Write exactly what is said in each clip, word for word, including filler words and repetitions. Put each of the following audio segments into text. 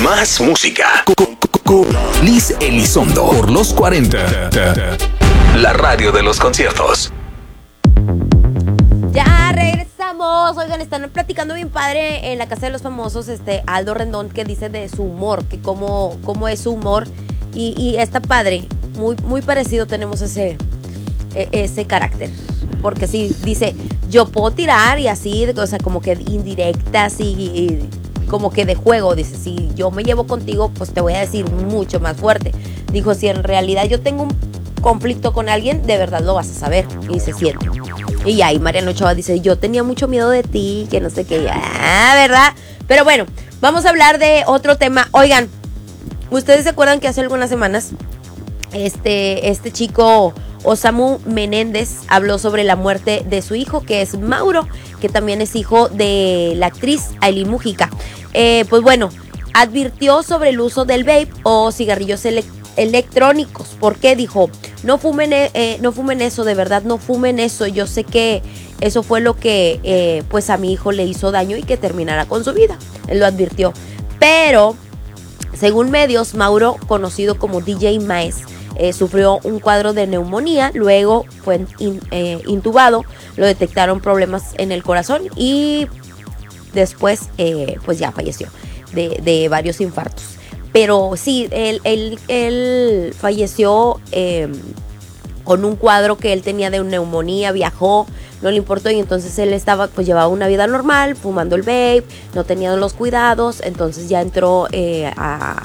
Más música. Liz Elizondo por los cuarenta. La radio de los conciertos. Ya regresamos. Oigan, están platicando bien padre en la Casa de los Famosos, este Aldo Rendón, que dice de su humor, que cómo, cómo es su humor. Y, y está padre. Muy, muy parecido tenemos ese, ese carácter. Porque sí, dice, yo puedo tirar y así, o sea, como que indirectas y, y como que de juego. Dice, si yo me llevo contigo, pues te voy a decir mucho más fuerte. Dijo, si en realidad yo tengo un conflicto con alguien, de verdad lo vas a saber. Y se siente. Y ahí Mariano Ochoa dice, yo tenía mucho miedo de ti, que no sé qué. Ah, ¿verdad? Pero bueno, vamos a hablar de otro tema. Oigan, ¿ustedes se acuerdan que hace algunas semanas este, este chico Osamu Menéndez habló sobre la muerte de su hijo, que es Mauro, que también es hijo de la actriz Ailey Mujica? Eh, pues bueno, advirtió sobre el uso del vape o cigarrillos electrónicos electrónicos. ¿Por qué? Dijo, no fumen, eh, no fumen eso, de verdad, no fumen eso. Yo sé que eso fue lo que eh, pues a mi hijo le hizo daño y que terminara con su vida. Él lo advirtió. Pero, según medios, Mauro, conocido como D J Maes, eh, sufrió un cuadro de neumonía, luego fue in, eh, intubado, lo detectaron problemas en el corazón y después eh, pues ya falleció de, de varios infartos. Pero sí, él, él, él falleció eh, con un cuadro que él tenía de neumonía, viajó, no le importó y entonces él estaba, pues llevaba una vida normal, fumando el vape, no tenía los cuidados, entonces ya entró eh, a,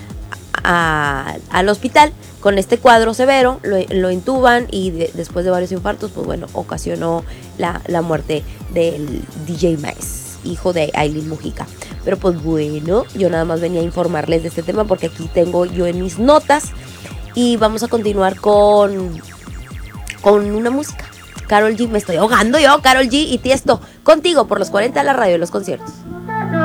a, al hospital con este cuadro severo, lo, lo intuban y de, después de varios infartos, pues bueno, ocasionó la, la muerte del D J Maes, hijo de Ailey Mujica. Pero pues bueno, yo nada más venía a informarles de este tema porque aquí tengo yo en mis notas. Y vamos a continuar con, con una música. Karol G, me estoy ahogando yo, Karol G y Tiesto, contigo por los cuarenta, la radio de los conciertos.